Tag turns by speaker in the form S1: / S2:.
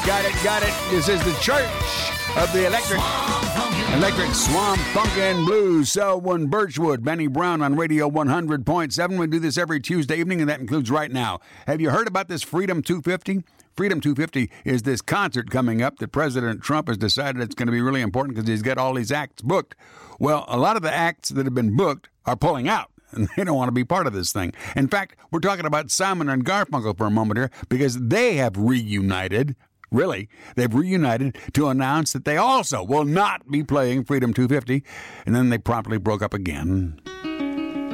S1: Got it. This is the Church of the Electric Swamp Funkin' Blues. Selwyn Birchwood, Benny Brown on Radio 100.7. We do this every Tuesday evening, and that includes right now. Have you heard about this Freedom 250? Freedom 250 is this concert coming up that President Trump has decided it's going to be really important because he's got all these acts booked. Well, a lot of the acts that have been booked are pulling out, and they don't want to be part of this thing. In fact, we're talking about Simon and Garfunkel for a moment here because they have reunited. Really, they've reunited to announce that they also will not be playing Freedom 250, and then they promptly broke up again.